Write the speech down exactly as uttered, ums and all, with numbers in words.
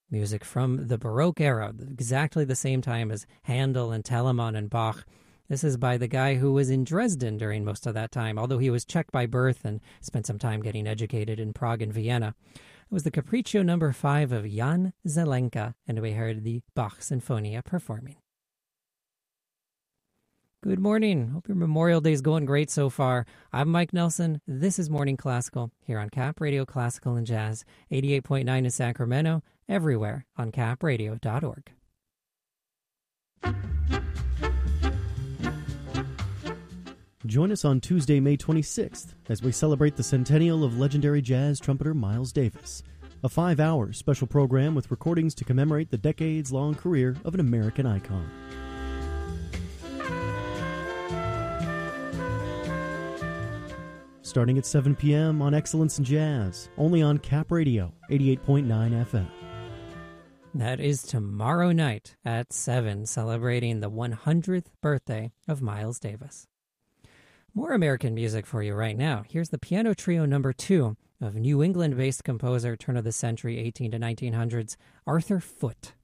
music from the Baroque era, exactly the same time as Handel and Telemann and Bach. This is by the guy who was in Dresden during most of that time, although he was Czech by birth and spent some time getting educated in Prague and Vienna. It was the Capriccio number five of Jan Zelenka, and we heard the Bach Sinfonia performing. Good morning. Hope your Memorial Day is going great so far. I'm Mike Nelson. This is Morning Classical here on Cap Radio Classical and Jazz, eighty-eight point nine in Sacramento, everywhere on cap radio dot org. Join us on Tuesday, May twenty-sixth, as we celebrate the centennial of legendary jazz trumpeter Miles Davis. A five-hour special program with recordings to commemorate the decades-long career of an American icon. Starting at seven p.m. on Excellence in Jazz, only on Cap Radio, eighty-eight point nine F M. That is tomorrow night at seven, celebrating the one hundredth birthday of Miles Davis. More American music for you right now. Here's the piano trio number two of New England-based composer, turn of the century, eighteen to nineteen hundreds, Arthur Foote.